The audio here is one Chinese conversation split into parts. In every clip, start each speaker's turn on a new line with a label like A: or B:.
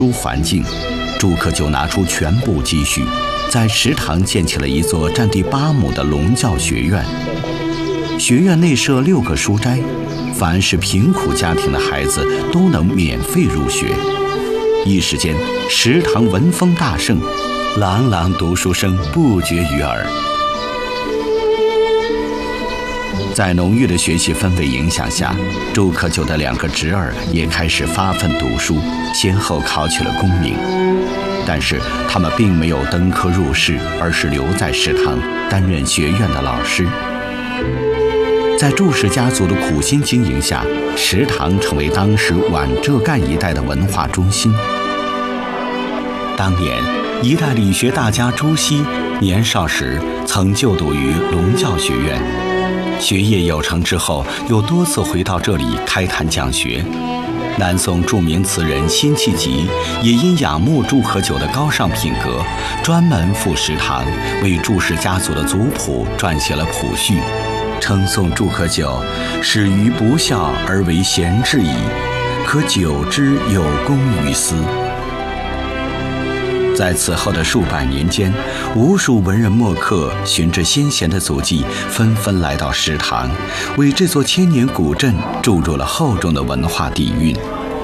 A: 环境，朱可久拿出全部积蓄，在食堂建起了一座占地8亩的龙教学院。学院内设6个书斋，凡是贫苦家庭的孩子都能免费入学。一时间，食堂闻风大盛，朗朗读书声不绝于耳。在浓郁的学习氛围影响下，朱可久的2个侄儿也开始发奋读书，先后考取了功名。但是他们并没有登科入仕，而是留在食堂担任学院的老师。在祝氏家族的苦心经营下，食堂成为当时皖浙赣一带的文化中心。当年，一代理学大家朱熹年少时曾就读于龙教学院，学业有成之后，又多次回到这里开坛讲学。南宋著名词人辛弃疾也因仰慕朱可久的高尚品格，专门赴食堂为祝氏家族的族谱撰写了谱序，称颂朱可久始于不孝而为贤之矣，可久之有功于斯。在此后的数百年间，无数文人墨客循着先贤的足迹，纷纷来到食堂，为这座千年古镇注入了厚重的文化底蕴。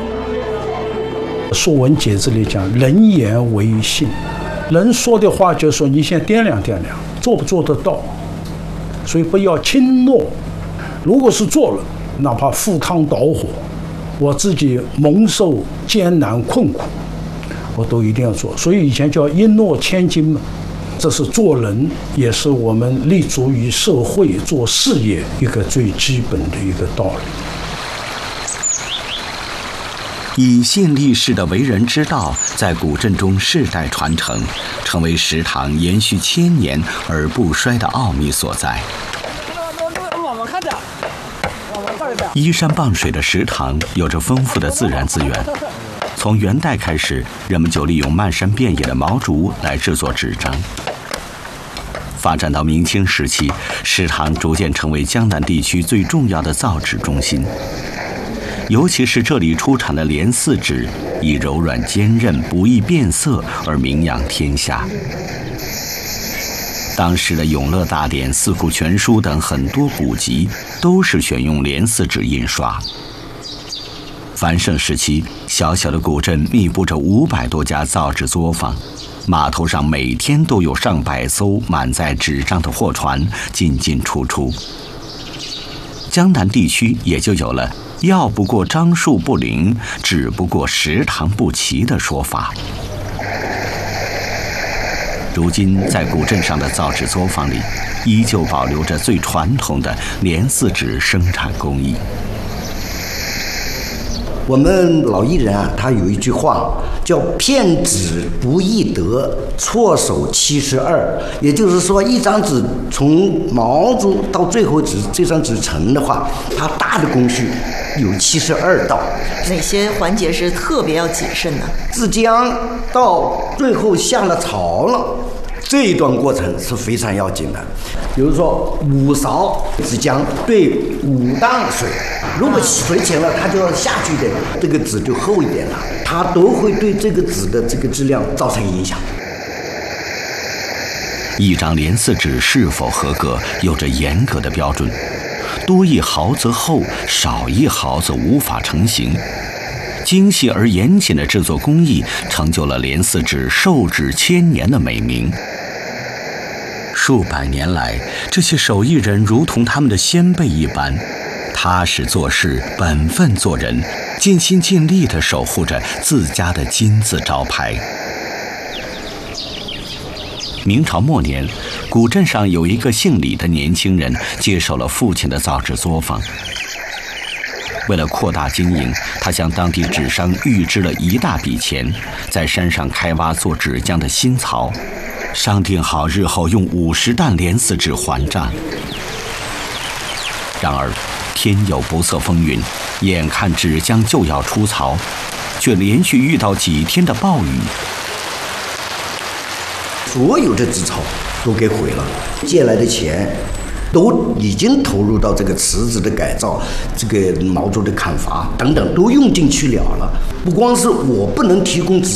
B: 《说文解字》里讲，人言为信，人说的话就说你先掂量掂量，做不做得到，所以不要轻诺。如果是做了，哪怕赴汤蹈火，我自己蒙受艰难困苦，我都一定要做。所以以前叫一诺千金嘛，这是做人，也是我们立足于社会做事业一个最基本的一个道理。
A: 以信立誓的为人之道，在古镇中世代传承，成为食堂延续1000年而不衰的奥秘所在。依山傍水的食堂有着丰富的自然资源。从元代开始，人们就利用漫山遍野的毛竹来制作纸张。发展到明清时期，食堂逐渐成为江南地区最重要的造纸中心。尤其是这里出产的莲丝纸，以柔软坚韧、不易变色而名扬天下。当时的《永乐大典》《四库全书》等很多古籍都是选用莲丝纸印刷。繁盛时期，小小的古镇密布着500多家造纸作坊，码头上每天都有上百艘满载纸张的货船进进出出。江南地区也就有了“药不过樟树不灵，纸不过食堂不齐”的说法。如今，在古镇上的造纸作坊里，依旧保留着最传统的莲丝纸生产工艺。
C: 我们老艺人啊，他有一句话叫“片纸不易得，错手72”，也就是说，一张纸从毛竹到最后这张纸成的话，它大的工序有72道。
D: 哪些环节是特别要谨慎的？
C: 制浆到最后下了槽了，这一段过程是非常要紧的。比如说5勺制浆对5担水，如果水浅了，它就要下去一点，这个纸就厚一点了，它都会对这个纸的这个质量造成影响。
A: 一张莲丝纸是否合格，有着严格的标准，多1毫则厚，少1毫则无法成型。精细而严谨的制作工艺，成就了莲丝纸受纸千年的美名。数百年来，这些手艺人如同他们的先辈一般，踏实做事，本分做人，尽心尽力地守护着自家的金字招牌。明朝末年，古镇上有一个姓李的年轻人接手了父亲的造纸作坊。为了扩大经营，他向当地纸商预支了一大笔钱，在山上开挖做纸浆的新槽，商定好日后用50担莲丝纸还账。然而天有不测风云，眼看纸浆就要出槽，却连续遇到几天的暴雨，
C: 所有的纸槽都给毁了，借来的钱都已经投入到这个池子的改造、这个毛竹的砍伐等等，都用进去了。不光是我不能提供